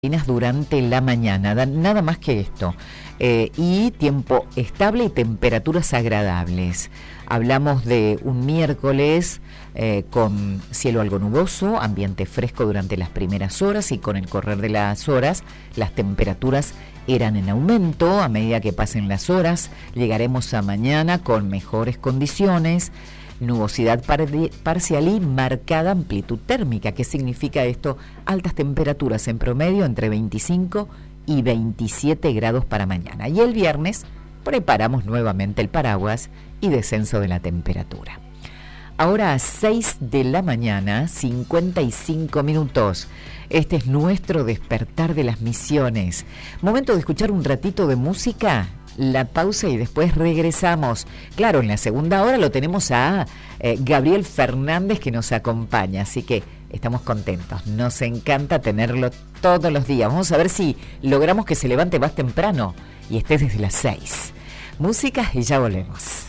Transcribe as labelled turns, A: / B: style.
A: durante la mañana, nada más que esto, y tiempo estable y temperaturas agradables. Hablamos de un miércoles con cielo algo nuboso, ambiente fresco durante las primeras horas, y con el correr de las horas las temperaturas irán en aumento. A medida que pasen las horas llegaremos a mañana con mejores condiciones, nubosidad parcial y marcada amplitud térmica. ¿Qué significa esto? Altas temperaturas en promedio entre 25 y 27 grados para mañana. Y el viernes preparamos nuevamente el paraguas y descenso de la temperatura. Ahora a 6 de la mañana, 55 minutos. Este es nuestro despertar de las misiones. Momento de escuchar un ratito de música. La pausa y después regresamos. Claro, en la segunda hora lo tenemos a Gabriel Fernández, que nos acompaña, así que estamos contentos. Nos encanta tenerlo todos los días. Vamos a ver si logramos que se levante más temprano y esté desde las 6. Música y ya volvemos.